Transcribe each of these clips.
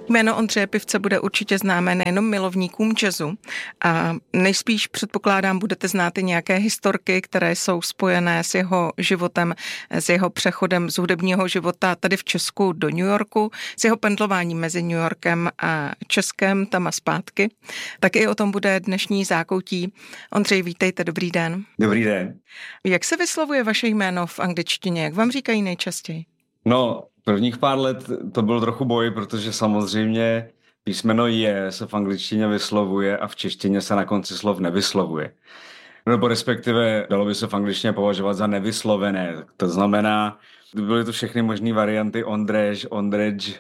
Jméno Ondřeje Pivce bude určitě známé nejenom milovníkům jazzu a nejspíš předpokládám, budete znát i nějaké historky, které jsou spojené s jeho životem, s jeho přechodem z hudebního života tady v Česku do New Yorku, s jeho pendlováním mezi New Yorkem a Českem tam a zpátky. Tak i o tom bude dnešní zákoutí. Ondřej, vítejte, dobrý den. Dobrý den. Jak se vyslovuje vaše jméno v angličtině? Jak vám říkají nejčastěji? No, prvních pár let to byl trochu boj, protože samozřejmě písmeno J se v angličtině vyslovuje a v češtině se na konci slov nevyslovuje. Nebo respektive dalo by se v angličtině považovat za nevyslovené. To znamená, byly to všechny možné varianty Ondřej, Ondřej.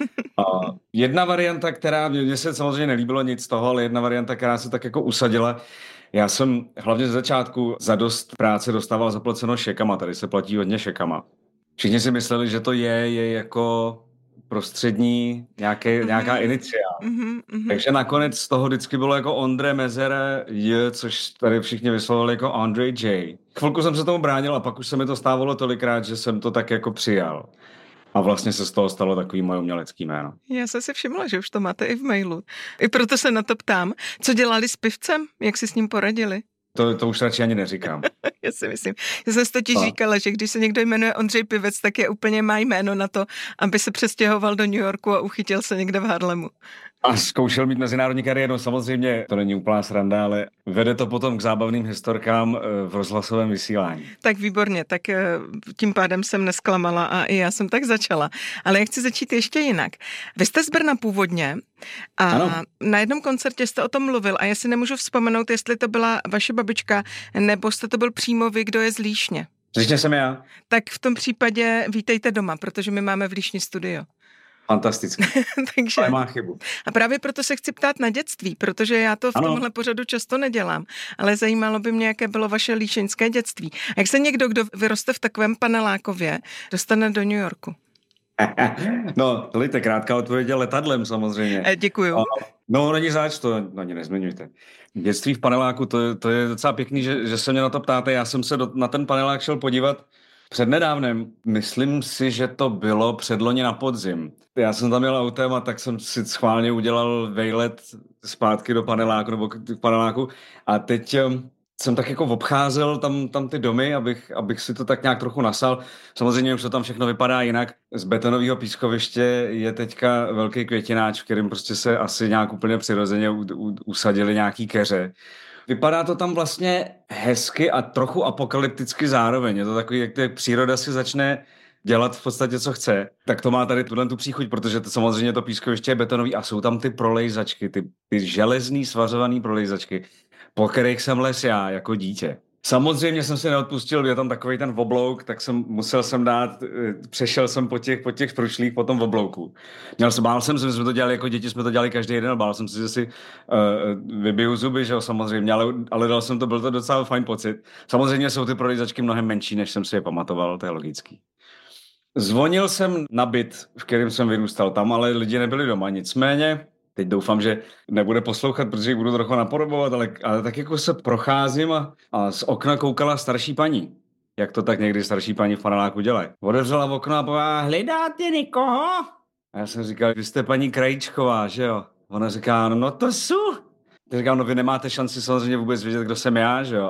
A jedna varianta, která mně se samozřejmě nelíbilo nic z toho, ale jedna varianta, která se tak jako usadila. Já jsem hlavně ze začátku za dost práce dostával zaplaceno šekama, tady se platí hodně šekama. Všichni si mysleli, že to je jako prostřední nějaká iniciál. Takže nakonec z toho vždycky bylo jako Ondře Mezere J, což tady všichni vyslovili jako Ondřej J. Chvilku jsem se tomu bránil a pak už se mi to stávalo tolikrát, že jsem to tak jako přijal. A vlastně se z toho stalo takový moje umělecký jméno. Já jsem si všimla, že už to máte i v mailu. I proto se na to ptám. Co dělali s Pivcem? Jak si s ním poradili? To už radši ani neříkám. Já si myslím. Já jsem si totiž říkala, že když se někdo jmenuje Ondřej Pivec, tak je úplně má jméno na to, aby se přestěhoval do New Yorku a uchytil se někde v Harlemu. A zkoušel mít mezinárodní kariéru, samozřejmě to není úplná sranda, ale vede to potom k zábavným historkám v rozhlasovém vysílání. Tak výborně, tak tím pádem jsem nesklamala a i já jsem tak začala. Ale já chci začít ještě jinak. Vy jste z Brna původně a ano. Na jednom koncertě jste o tom mluvil a já si nemůžu vzpomenout, jestli to byla vaše babička, nebo jste to byl přímo vy, kdo je z Líšně. Líšně jsem já. Tak v tom případě vítejte doma, protože my máme v Líšni studio. Fantasticky. Takže nemá chybu. A právě proto se chci ptát na dětství, protože já to v tomhle pořadu často nedělám, ale zajímalo by mě, jaké bylo vaše líšeňské dětství. A jak se někdo, kdo vyroste v takovém panelákově, dostane do New Yorku? No, to je krátká odpověď letadlem samozřejmě. Děkuju. No, není zač, to ani nezmiňujte. Dětství v paneláku, to je docela pěkný, že se mě na to ptáte. Já jsem se na ten panelák šel podívat přednedávnem. Myslím si, že to bylo předloni na podzim. Já jsem tam jel autem a tak jsem si schválně udělal vejlet zpátky do paneláku, nebo k paneláku. A teď jsem tak jako obcházel tam ty domy, abych si to tak nějak trochu nasal. Samozřejmě už to tam všechno vypadá jinak. Z betonového pískoviště je teďka velký květináč, v kterém prostě se asi nějak úplně přirozeně usadili nějaký keře. Vypadá to tam vlastně hezky a trochu apokalypticky zároveň. Je to takový, jak příroda si začne dělat v podstatě, co chce. Tak to má tady tu příchuť, protože to samozřejmě to pískoviště je betonový a jsou tam ty prolejzačky, ty železný svařovaný prolejzačky, po kterých jsem les já jako dítě. Samozřejmě jsem si neodpustil, je tam takovej ten oblouk, tak musel jsem přešel jsem po těch průšlích po tom oblouku. Bál jsem se, že jsme to dělali jako děti, jsme to dělali každý den, bál jsem si, že si vybiju zuby, že jo, samozřejmě, ale dal jsem to, byl to docela fajn pocit. Samozřejmě jsou ty prolejzačky mnohem menší, než jsem si je pamatoval, to je logický. Zvonil jsem na byt, v kterém jsem vyrůstal tam, ale lidi nebyli doma, nicméně teď doufám, že nebude poslouchat, protože ji budu trochu napodobovat, ale tak jako se procházím a z okna koukala starší paní. Jak to tak někdy starší paní v paneláku dělají. Otevřela okno a povedala, hledáte někoho? A já jsem říkal, vy jste paní Krajíčková, že jo? Ona říká, no to jsou. Já říkám, no vy nemáte šanci samozřejmě vůbec vědět, kdo jsem já, že jo?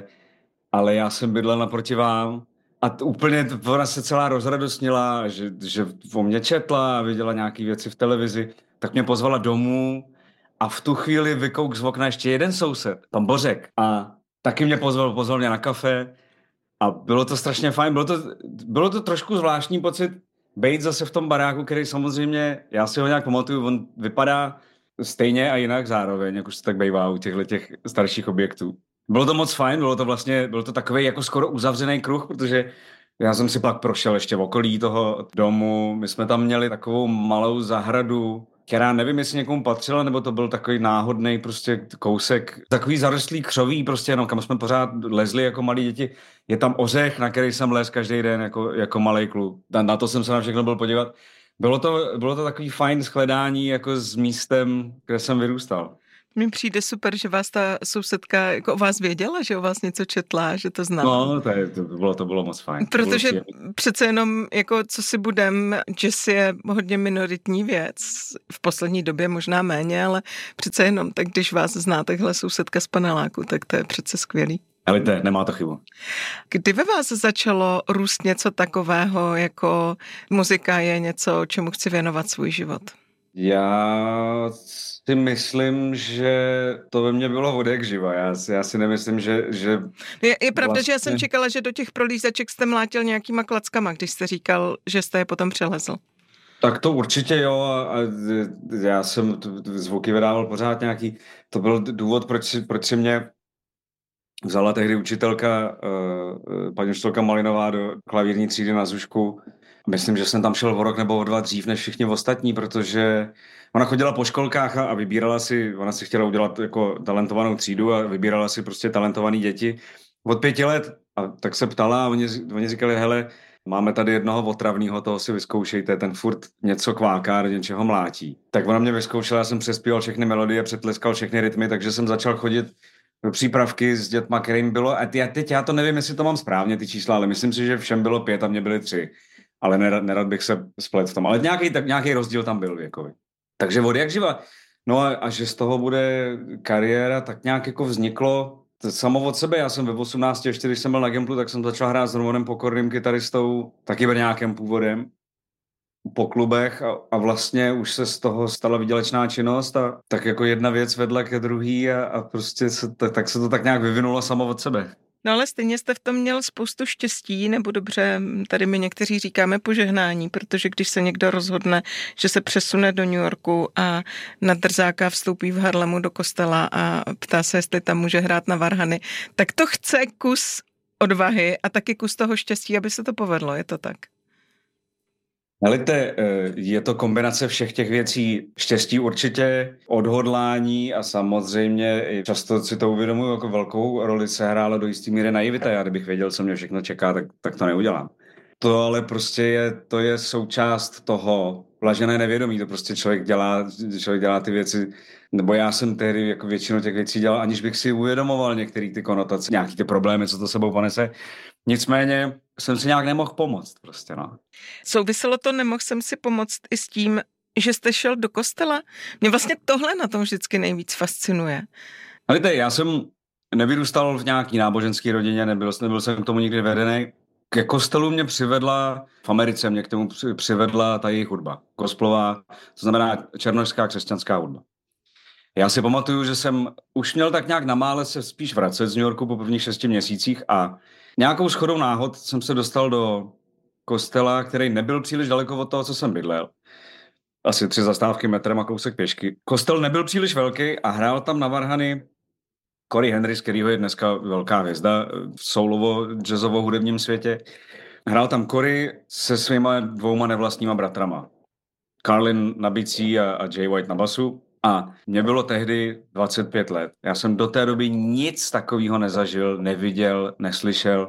Ale já jsem bydlel naproti vám. A úplně ona se celá rozradostnila, že o mě četla a viděla nějaké věci v televizi. Tak mě pozvala domů a v tu chvíli vykouk z okna ještě jeden soused, pan Bořek. A taky mě pozval mě na kafe a bylo to strašně fajn. Bylo to trošku zvláštní pocit být zase v tom baráku, který samozřejmě, já si ho nějak pamatuju, on vypadá stejně a jinak zároveň, jak už to tak bývá u těch starších objektů. Bylo to moc fajn, byl to takový jako skoro uzavřený kruh, protože já jsem si pak prošel ještě v okolí toho domu. My jsme tam měli takovou malou zahradu, která nevím, jestli někomu patřila, nebo to byl takový náhodný prostě kousek, takový zarostlý křoví prostě, no, kam jsme pořád lezli jako malí děti. Je tam ořech, na který jsem lez každý den jako malej kluk. Na to jsem se na všechno byl podívat. Bylo to takový fajn shledání jako s místem, kde jsem vyrůstal. Mně přijde super, že vás ta sousedka jako o vás věděla, že o vás něco četla, že to znala. No, to bylo moc fajn. Protože přece jenom, jako co si budem, jazz je hodně minoritní věc, v poslední době možná méně, ale přece jenom, tak když vás zná takhle sousedka z paneláku, tak to je přece skvělý. Ale nemá to chybu. Kdy ve vás začalo růst něco takového, jako muzika je něco, čemu chci věnovat svůj život? Já si myslím, že to ve mně bylo odjak živa. Já si nemyslím, že je pravda, vlastně... že já jsem čekala, že do těch prolízaček jste mlátil nějakýma klackama, když jste říkal, že jste je potom přelezl. Tak to určitě jo, a já jsem zvuky vydával pořád nějaký. To byl důvod, proč si mě vzala tehdy učitelka, paní učitelka Malinová do klavírní třídy na Zušku. Myslím, že jsem tam šel o rok nebo o 2 dřív než všichni ostatní, protože ona chodila po školkách a vybírala si, ona si chtěla udělat jako talentovanou třídu a vybírala si prostě talentovaný děti od 5 let. A tak se ptala a oni říkali, hele, máme tady jednoho otravného, toho si vyzkoušejte, ten furt něco kváká, do něčeho mlátí. Tak ona mě vyzkoušela, já jsem přespíval všechny melodie, přetleskal všechny rytmy, takže jsem začal chodit do přípravky s dětma, kterým bylo, a teď já to nevím, jestli to mám správně, ty čísla, ale myslím si, že všem bylo 5 a mě byly 3. Ale nerad bych se splet v tom. Ale nějaký rozdíl tam byl věkový. Takže od jak živa. No a že z toho bude kariéra, tak nějak jako vzniklo samo od sebe. Já jsem ve 18, ještě když jsem byl na Gimplu, tak jsem začal hrát s Romanem Pokorným kytaristou, taky nějakým původem, po klubech a vlastně už se z toho stala výdělečná činnost a tak jako jedna věc vedla ke druhý a prostě tak se to tak nějak vyvinulo samo od sebe. No ale stejně jste v tom měl spoustu štěstí, nebo dobře, tady my někteří říkáme požehnání, protože když se někdo rozhodne, že se přesune do New Yorku a na drzáka vstoupí v Harlemu do kostela a ptá se, jestli tam může hrát na varhany, tak to chce kus odvahy a taky kus toho štěstí, aby se to povedlo, je to tak? Ale je to kombinace všech těch věcí, štěstí určitě, odhodlání a samozřejmě často si to uvědomuji, jako velkou roli se hrála do jistý míry naivita. Já kdybych věděl, co mě všechno čeká, tak to neudělám. To ale prostě to je součást toho blažené nevědomí, to prostě člověk dělá ty věci, nebo já jsem tehdy jako většinu těch věcí dělal, aniž bych si uvědomoval některé ty konotace, nějaký ty problémy, co to sebou ponese. Nicméně jsem si nějak nemohl pomoct prostě, no. Souviselo to, nemohl jsem si pomoct i s tím, že jste šel do kostela? Mě vlastně tohle na tom vždycky nejvíc fascinuje. Ale já jsem nevyrůstal v nějaký náboženský rodině, nebyl jsem k tomu nikdy vedený. Ke kostelu mě přivedla, v Americe mě k tomu přivedla ta jejich hudba, gospelová, to znamená černošská křesťanská hudba. Já si pamatuju, že jsem už měl tak nějak namále se spíš vracet z New Yorku po prvních 6 měsících a nějakou shodou náhod jsem se dostal do kostela, který nebyl příliš daleko od toho, co jsem bydlel. Asi 3 zastávky metrem a kousek pěšky. Kostel nebyl příliš velký a hrál tam na varhany Corey Henry, z kterého je dneska velká hvězda v soulovo-jazzovo hudebním světě. Hrál tam Corey se svýma 2 nevlastníma bratrama. Carlin na bicí a Jay White na basu. A mě bylo tehdy 25 let. Já jsem do té doby nic takového nezažil, neviděl, neslyšel.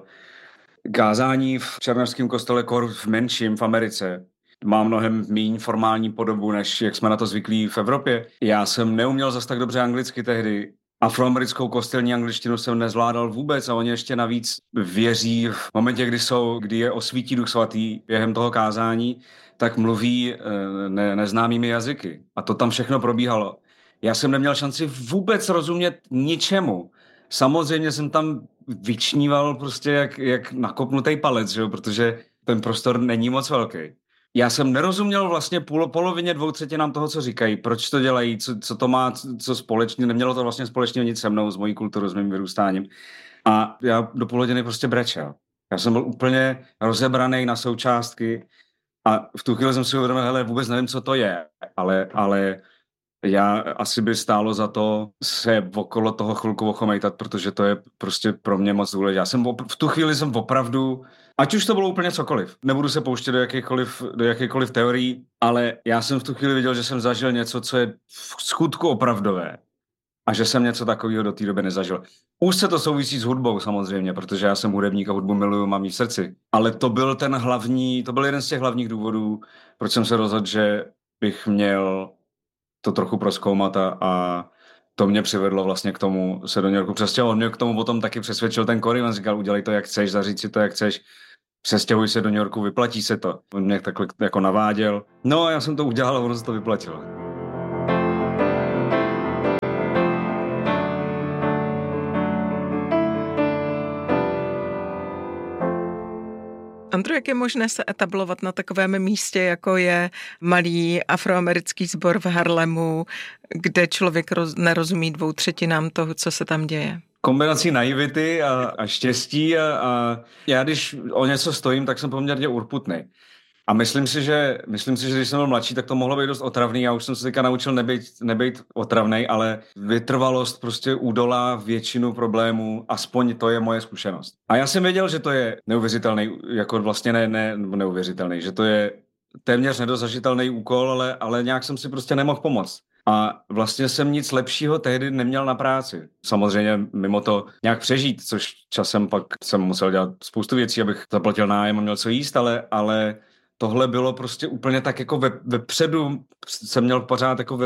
Kázání v černošském kostele v menším v Americe má mnohem méně formální podobu, než jak jsme na to zvyklí v Evropě. Já jsem neuměl zas tak dobře anglicky tehdy. Afroamerickou kostelní angličtinu jsem nezvládal vůbec a oni ještě navíc věří v momentě, kdy je osvítí Duch Svatý během toho kázání, tak mluví neznámými jazyky. A to tam všechno probíhalo. Já jsem neměl šanci vůbec rozumět ničemu. Samozřejmě jsem tam vyčníval prostě jak nakopnutý palec, že jo? Protože ten prostor není moc velký. Já jsem nerozuměl vlastně polovině 2/3 toho, co říkají, proč to dělají, co to má, co společně, nemělo to vlastně společně nic se mnou, s mojí kulturou, s mým vyrůstáním. A já do půl hodiny prostě brečel. Já jsem byl úplně rozebraný na součástky a v tu chvíli jsem si uvědomil, hele, vůbec nevím, co to je, ale já asi by stálo za to se okolo toho chvilku ochomejtat, protože to je prostě pro mě moc důležité. V tu chvíli jsem opravdu, ať už to bylo úplně cokoliv, nebudu se pouštět do jakýchkoliv teorií, ale já jsem v tu chvíli viděl, že jsem zažil něco, co je v skutku opravdové a že jsem něco takového do té doby nezažil. Už se to souvisí s hudbou samozřejmě, protože já jsem hudebník a hudbu miluju, mám jí v srdci. Ale to byl jeden z těch hlavních důvodů, proč jsem se rozhodl, že bych měl to trochu prozkoumat a to mě přivedlo vlastně k tomu se do New Yorku přestěhovat. On mě k tomu potom taky přesvědčil ten Cory, on říkal, udělej to, jak chceš, zaříď si to, jak chceš, přestěhuj se do New Yorku, vyplatí se to. On mě takhle jako naváděl. No a já jsem to udělal a ono se to vyplatilo. Andro, jak je možné se etablovat na takovém místě, jako je malý afroamerický sbor v Harlemu, kde člověk nerozumí 2/3 toho, co se tam děje? Kombinací naivity a štěstí a já, když o něco stojím, tak jsem poměrně urputný. A myslím si, že když jsem byl mladší, tak to mohlo být dost otravný. Já už jsem se teďka naučil nebejt otravnej, ale vytrvalost prostě udolá většinu problémů, aspoň to je moje zkušenost. A já jsem věděl, že to je neuvěřitelný, jako vlastně ne neuvěřitelný, že to je téměř nedosažitelný úkol, ale nějak jsem si prostě nemohl pomoct. A vlastně jsem nic lepšího tehdy neměl na práci. Samozřejmě mimo to nějak přežít, což časem pak jsem musel dělat spoustu věcí, abych zaplatil nájem a měl co jíst, ale tohle bylo prostě úplně tak jako vepředu, jsem měl pořád jako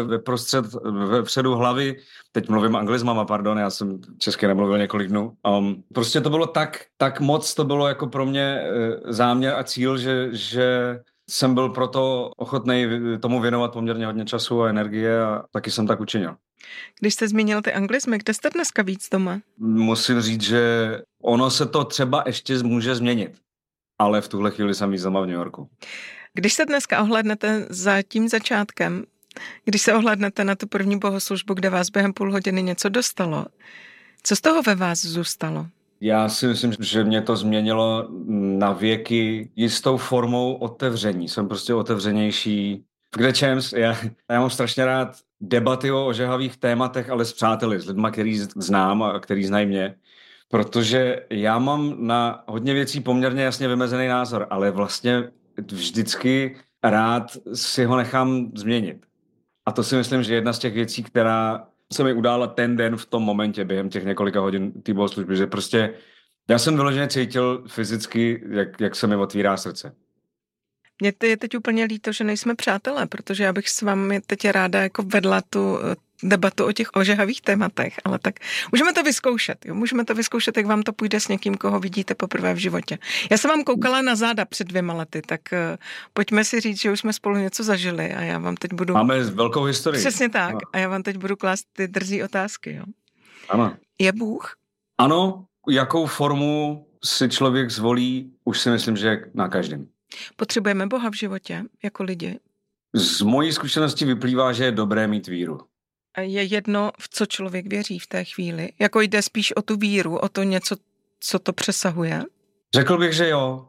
vepředu hlavy, teď mluvím anglizmama, pardon, já jsem česky nemluvil několik dnů. Prostě to bylo tak moc, to bylo jako pro mě záměr a cíl, že jsem byl proto ochotný tomu věnovat poměrně hodně času a energie a taky jsem tak učinil. Když jste zmínil ty anglizmy, kde jste dneska víc doma? Musím říct, že ono se to třeba ještě může změnit, ale v tuhle chvíli jsem víc doma v New Yorku. Když se dneska ohlédnete za tím začátkem, když se ohlédnete na tu první bohoslužbu, kde vás během půl hodiny něco dostalo, co z toho ve vás zůstalo? Já si myslím, že mě to změnilo na věky jistou formou otevření. Jsem prostě otevřenější. Kde Champs, já mám strašně rád debaty o ožehavých tématech, ale s přáteli, s lidma, který znám a který znají mě. Protože já mám na hodně věcí poměrně jasně vymezený názor, ale vlastně vždycky rád si ho nechám změnit. A to si myslím, že jedna z těch věcí, která se mi udála ten den v tom momentě během těch několika hodin té bohoslužby, že prostě já jsem vyloženě cítil fyzicky, jak se mi otvírá srdce. Mně je teď úplně líto, že nejsme přátelé, protože já bych s vámi teď ráda jako vedla tu debatu o těch ožehavých tématech, ale tak můžeme to vyzkoušet, jo? Můžeme to vyzkoušet, jak vám to půjde s někým, koho vidíte poprvé v životě. Já jsem vám koukala na záda před 2 lety, tak pojďme si říct, že už jsme spolu něco zažili a já vám teď budu... Máme velkou historii. Přesně tak. No. A já vám teď budu klást ty drzí otázky, jo? Ano. Je Bůh? Ano, jakou formu si člověk zvolí, už si myslím, že na každém. Potřebujeme Boha v životě jako lidi? Z mojí zkušenosti vyplývá, že je dobré mít víru. Je jedno, v co člověk věří v té chvíli? Jako jde spíš o tu víru, o to něco, co to přesahuje? Řekl bych, že jo.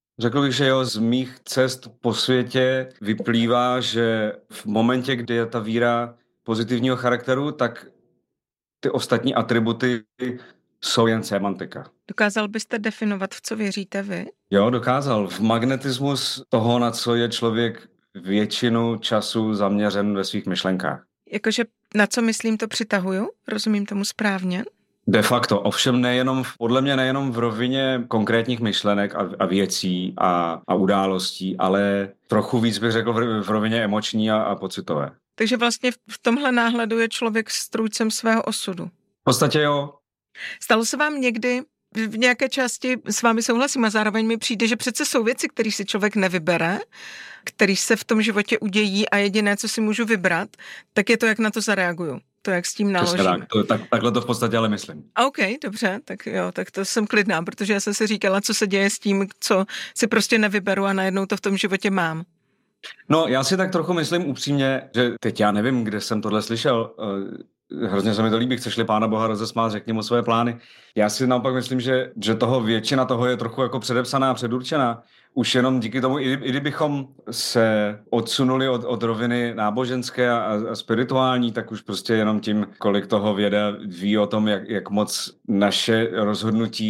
Z mých cest po světě vyplývá, že v momentě, kdy je ta víra pozitivního charakteru, tak ty ostatní atributy jsou jen sémantika. Dokázal byste definovat, v co věříte vy? Jo, dokázal. V magnetismus toho, na co je člověk většinu času zaměřen ve svých myšlenkách. Jakože na co myslím, to přitahuju? Rozumím tomu správně? De facto, ovšem podle mě nejenom v rovině konkrétních myšlenek a věcí a událostí, ale trochu víc bych řekl v rovině emoční a pocitové. Takže vlastně v tomhle náhledu je člověk strůjcem svého osudu. V podstatě jo. Stalo se vám někdy, v nějaké části s vámi souhlasím a zároveň mi přijde, že přece jsou věci, které si člověk nevybere, které se v tom životě udějí a jediné, co si můžu vybrat, tak je to, jak na to zareaguju. To, jak s tím naložím. Takhle to v podstatě ale myslím. OK, dobře, tak jo, tak to jsem klidná, protože já jsem si říkala, co se děje s tím, co si prostě nevyberu a najednou to v tom životě mám. No, já si tak trochu myslím upřímně, že teď já nevím, kde jsem tohle slyšel, hrozně se mi to líbí, chceš-li Pána Boha rozesmát, řekni mu své plány. Já si naopak myslím, že většina toho je trochu jako předepsaná, předurčená. Už jenom díky tomu, i kdybychom se odsunuli od roviny náboženské a spirituální, tak už prostě jenom tím, kolik toho věda ví o tom, jak moc naše rozhodnutí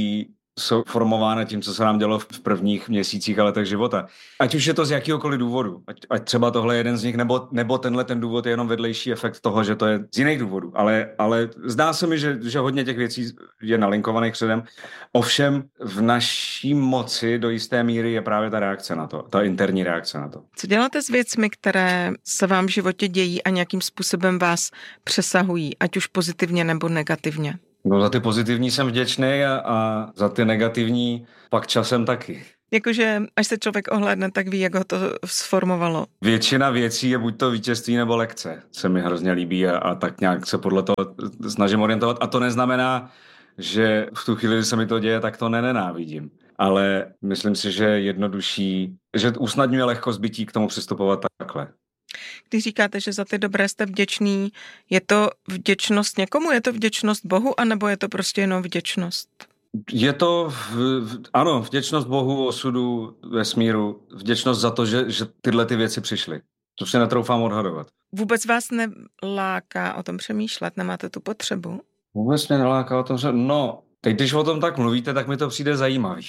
jsou formovány tím, co se nám dělo v prvních měsících a letech života. Ať už je to z jakýhokoliv důvodu, ať třeba tohle je jeden z nich, nebo tenhle ten důvod je jenom vedlejší efekt toho, že to je z jiných důvodů. Ale zdá se mi, že hodně těch věcí je nalinkovaných předem. Ovšem v naší moci do jisté míry je právě ta reakce na to, ta interní reakce na to. Co děláte s věcmi, které se vám v životě dějí a nějakým způsobem vás přesahují, ať už pozitivně nebo negativně? No, za ty pozitivní jsem vděčný a za ty negativní pak časem taky. Jakože až se člověk ohlédne, tak ví, jak ho to sformovalo. Většina věcí je buď to vítězství nebo lekce. Se mi hrozně líbí a tak nějak se podle toho snažím orientovat. A to neznamená, že v tu chvíli, kdy se mi to děje, tak to nenávidím. Ale myslím si, že je jednodušší, že usnadňuje lehkost bytí k tomu přistupovat takhle. Když říkáte, že za ty dobré jste vděčný, je to vděčnost někomu? Je to vděčnost Bohu, anebo je to prostě jenom vděčnost? Je to, ano, vděčnost Bohu, osudu, vesmíru, vděčnost za to, že tyhle ty věci přišly. To si netroufám odhadovat. Vůbec vás neláká o tom přemýšlet? Nemáte tu potřebu? Vůbec mě neláká o tom, že... No, teď když o tom tak mluvíte, tak mi to přijde zajímavý.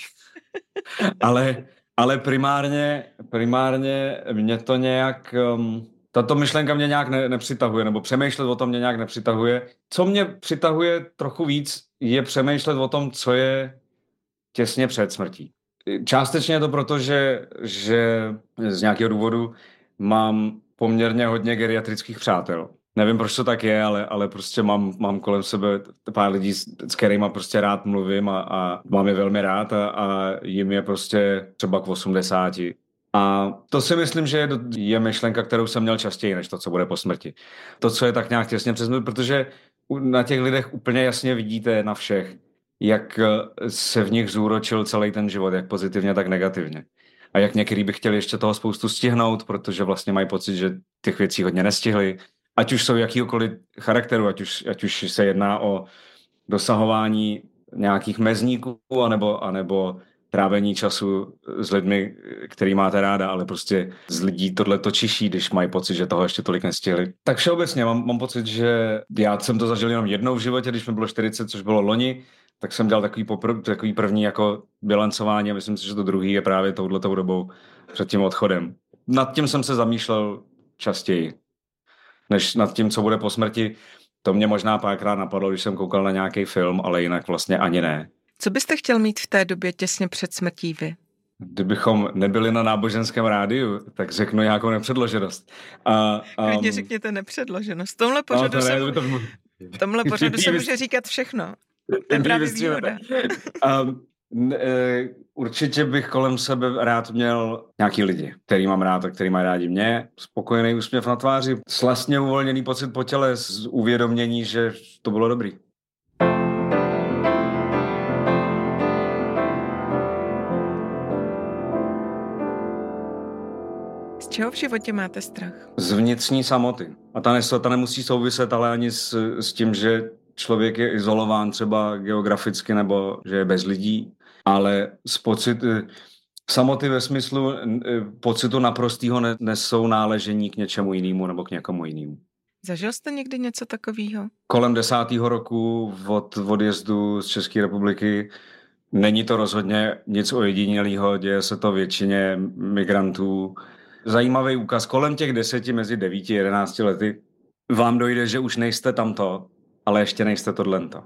ale primárně mě to nějak... Tato myšlenka mě nějak nepřitahuje, nebo přemýšlet o tom mě nějak nepřitahuje. Co mě přitahuje trochu víc, je přemýšlet o tom, co je těsně před smrtí. Částečně je to proto, že z nějakého důvodu mám poměrně hodně geriatrických přátel. Nevím, proč to tak je, ale prostě mám kolem sebe pár lidí, s kterýma prostě rád mluvím a mám je velmi rád a jim je prostě třeba k 80. A to si myslím, že je myšlenka, kterou jsem měl častěji, než to, co bude po smrti. To, co je tak nějak těsně před smrtí, protože na těch lidech úplně jasně vidíte na všech, jak se v nich zúročil celý ten život, jak pozitivně, tak negativně. A jak některý by chtěli ještě toho spoustu stihnout, protože vlastně mají pocit, že těch věcí hodně nestihli. Ať už jsou jakýkoliv charakteru, ať už se jedná o dosahování nějakých mezníků, anebo trávení času s lidmi, který máte ráda, ale prostě z lidí tohle to čiší, když mají pocit, že toho ještě tolik nestihli. Tak všeobecně mám pocit, že já jsem to zažil jenom jednou v životě, když mi bylo 40, což bylo loni, tak jsem dělal takový první jako bilancování a myslím si, že to druhý je právě touhletou dobou před tím odchodem. Nad tím jsem se zamýšlel častěji, než nad tím, co bude po smrti. To mě možná párkrát napadlo, když jsem koukal na nějaký film, ale jinak vlastně ani ne. Co byste chtěl mít v té době těsně před smrtí vy? Kdybychom nebyli na náboženském rádiu, tak řeknu nějakou nepředloženost. Klidně řekněte nepředloženost. V tomhle pořadu se může říkat všechno. To je právě výhoda. Určitě bych kolem sebe rád měl nějaký lidi, který mám rád a který mají rádi mě. Spokojený úsměv na tváři, slastně uvolněný pocit po těle, z uvědomění, že to bylo dobrý. Z čeho v životě máte strach? Z vnitřní samoty. A ta nemusí souviset ale ani s tím, že člověk je izolován třeba geograficky nebo že je bez lidí, ale z samoty ve smyslu pocitu naprostýho nesounáležení k něčemu jinému nebo k někomu jinému. Zažil jste někdy něco takového? Kolem 10. roku od odjezdu z České republiky není to rozhodně nic ojedinělého, děje se to většině migrantů. Zajímavý úkaz, kolem těch 10, mezi 9 a 11 lety vám dojde, že už nejste tamto, ale ještě nejste tohlento.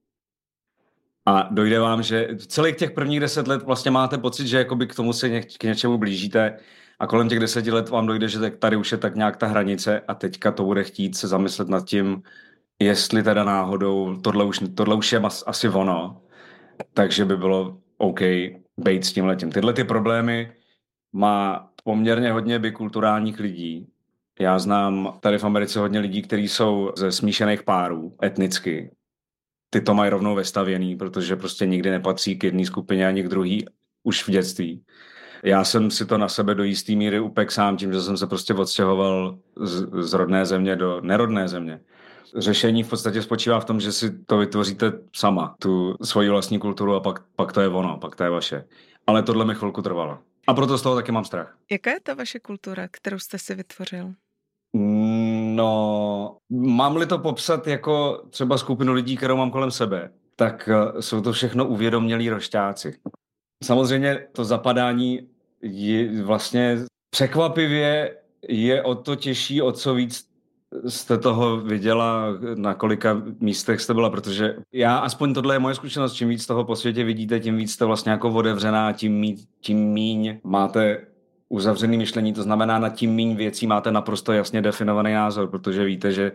A dojde vám, že celých těch prvních 10 let vlastně máte pocit, že jakoby k tomu se k něčemu blížíte a kolem těch 10 let vám dojde, že tady už je tak nějak ta hranice a teďka to bude chtít se zamyslet nad tím, jestli teda náhodou tohle už je asi ono, takže by bylo OK bejt s tímhletím. Tyhle ty problémy má poměrně hodně bikulturálních lidí. Já znám tady v Americe hodně lidí, kteří jsou ze smíšených párů etnicky. Ty to mají rovnou vestavěný, protože prostě nikdy nepatří k jedné skupině ani k druhý už v dětství. Já jsem si to na sebe do jistý míry upek sám tím, že jsem se prostě odstěhoval z rodné země do nerodné země. Řešení v podstatě spočívá v tom, že si to vytvoříte sama, tu svoji vlastní kulturu a pak to je ono, pak to je vaše. Ale tohle mi chvilku trvalo. A proto z toho taky mám strach. Jaká je ta vaše kultura, kterou jste si vytvořil? No, mám-li to popsat jako třeba skupinu lidí, kterou mám kolem sebe, tak jsou to všechno uvědomělí rošťáci. Samozřejmě to zapadání je vlastně překvapivě je o to těžší, o co víc jste toho viděla, na kolika místech jste byla, protože já, aspoň tohle je moje zkušenost, čím víc toho po světě vidíte, tím víc jste vlastně jako otevřená, tím míň máte uzavřený myšlení, to znamená, na tím míň věcí máte naprosto jasně definovaný názor, protože víte, že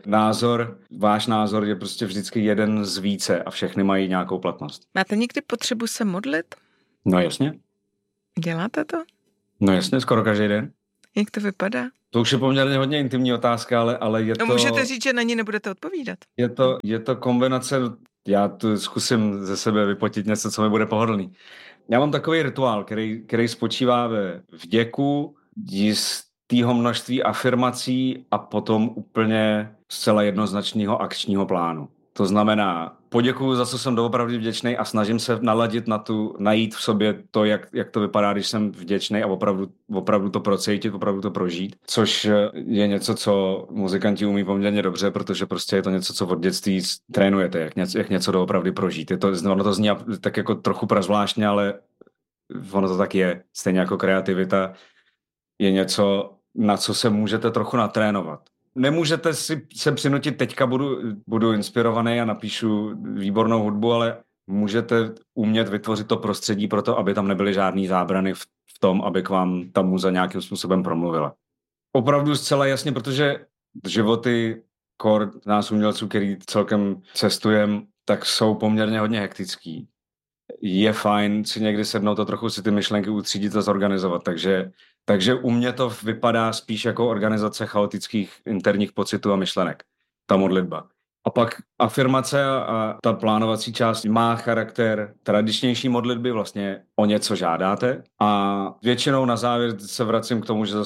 váš názor je prostě vždycky jeden z více a všechny mají nějakou platnost. Máte někdy potřebu se modlit? No jasně. Děláte to? No jasně, skoro každý den. Jak to vypadá? To už je poměrně hodně intimní otázka, ale je to... No můžete říct, že na ní nebudete odpovídat. Je to kombinace, já tu zkusím ze sebe vypotit něco, co mi bude pohodlný. Já mám takový rituál, který spočívá ve vděku, jistého množství afirmací a potom úplně zcela jednoznačného akčního plánu. To znamená, poděkuju, za co jsem doopravdy vděčný a snažím se naladit najít v sobě to, jak to vypadá, když jsem vděčný a opravdu to procítit, opravdu to prožít, což je něco, co muzikanti umí poměrně dobře, protože prostě je to něco, co od dětství trénujete, jak něco doopravdy prožít. Ono to zní tak jako trochu prazvláštně, ale ono to tak je. Stejně jako kreativita je něco, na co se můžete trochu natrénovat. Nemůžete se přinutit, teďka budu inspirovaný a napíšu výbornou hudbu, ale můžete umět vytvořit to prostředí pro to, aby tam nebyly žádný zábrany v tom, aby k vám ta muza nějakým způsobem promluvila. Opravdu zcela jasně, protože životy nás umělců, který celkem cestujeme, tak jsou poměrně hodně hektický. Je fajn si někdy sednout a trochu si ty myšlenky utřídit a zorganizovat, takže u mě to vypadá spíš jako organizace chaotických interních pocitů a myšlenek, ta modlitba. A pak afirmace a ta plánovací část má charakter tradičnější modlitby, vlastně o něco žádáte a většinou na závěr se vracím k tomu, že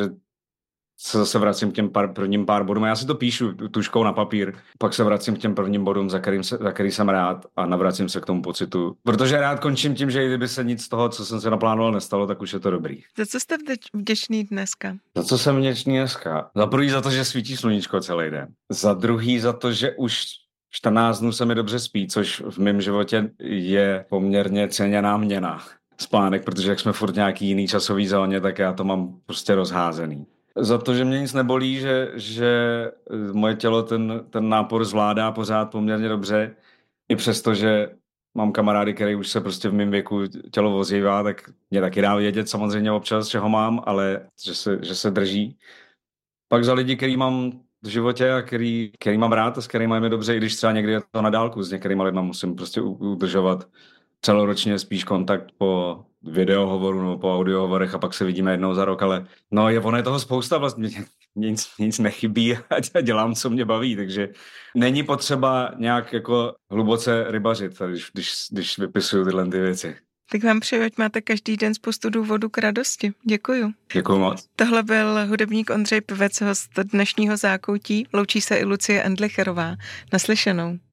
se zase vracím k těm prvním pár bodům. Já si to píšu tužkou na papír, pak se vracím k těm prvním bodům, za který jsem rád a navracím se k tomu pocitu. Protože rád končím tím, že kdyby se nic z toho, co jsem se naplánoval, nestalo, tak už je to dobrý. Za co jste vděčný dneska? Za co jsem vděčný dneska? Za prvý za to, že svítí sluníčko celý den. Za druhý za to, že už 14 dnů se mi dobře spí, což v mém životě je poměrně ceněná měna. Spánek, protože jak jsme furt nějaký jiný časový zóně, tak já to mám prostě rozházený. Za to, že mě nic nebolí, že moje tělo ten nápor zvládá pořád poměrně dobře. I přesto, že mám kamarády, který už se prostě v mém věku tělo vozívá, tak mě taky dá vědět samozřejmě občas, čeho mám, ale že se drží. Pak za lidi, který mám v životě a který mám rád a s kterými máme dobře, i když třeba někdy je to na dálku, s některýma lidma musím prostě udržovat celoročně spíš kontakt po videohovoru nebo po audiohovorech a pak se vidíme jednou za rok, ale no ono je toho spousta vlastně, nic nechybí a dělám, co mě baví, takže není potřeba nějak jako hluboce rybařit, když vypisuju tyhle ty věci. Tak vám přeju, ať máte každý den spoustu důvodů k radosti. Děkuju. Děkuju moc. Tohle byl hudebník Ondřej Pivec, host dnešního Zákoutí. Loučí se i Lucie Endlicherová. Naslyšenou.